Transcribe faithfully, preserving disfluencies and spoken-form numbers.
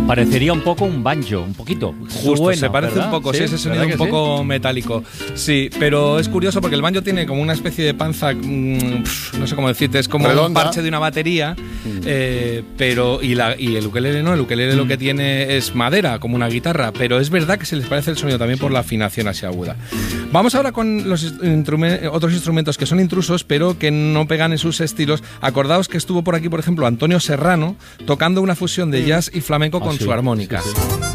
Parecería un poco un banjo, un poquito. Justo, Suena, se parece ¿verdad? un poco, sí, Sí, ese sonido ¿verdad un que poco sí? metálico. Sí, pero es curioso porque el banjo tiene como una especie de panza, mmm, no sé cómo decirte, es como Redonda. un parche de una batería, mm. eh, pero y, la, y el ukelele no, el ukelele mm. lo que tiene es madera, como una guitarra, pero es verdad que se les parece el sonido también por la afinación así aguda. Vamos ahora con los instrumentos, otros instrumentos que son intrusos, pero que no pegan en sus estilos. Acordaos que estuvo por aquí, por ejemplo, Antonio Serrano, tocando una fusión de jazz y flamenco ah, con sí, su armónica. Sí, sí.